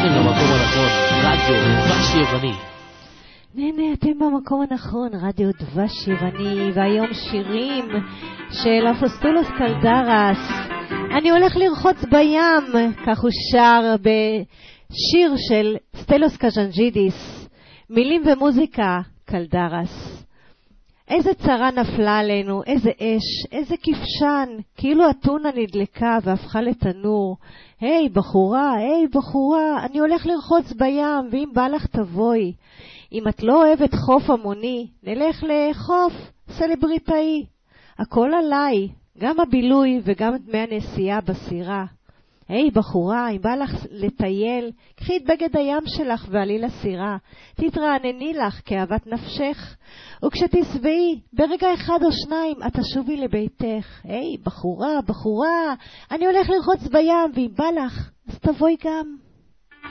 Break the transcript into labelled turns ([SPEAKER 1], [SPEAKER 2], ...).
[SPEAKER 1] אתם במקום הנכון, רדיו דבש יווני.
[SPEAKER 2] נהנה, אתם במקום הנכון, רדיו דבש יווני, והיום שירים של אפוסטולוס קלדרס. אני הולך לרחוץ בים, כך הוא שר בשיר של סטלוס קז'נג'ידיס, מילים ומוזיקה קלדרס. איזה צרה נפלה עלינו, איזה אש, איזה כבשן, כאילו אתונה נדלקה והפכה לתנור. היי בחורה, אני הולך לרחוץ בים, ואם בא לך תבואי. אם את לא אוהבת חוף המוני, נלך לחוף סלבריטאי. הכל עליי, גם הבילוי וגם דמי הנסיעה בסירה. היי בחורה, אם בא לך לטייל, קחי את בגד הים שלך ועלי לסירה. תתרענני לך כאהבת נפשך, וכשתסבעי ברגע אחד או שניים את תשובי לביתך. היי בחורה, אני הולך לרחוץ בים, ואם בא לך אז תבואי גם.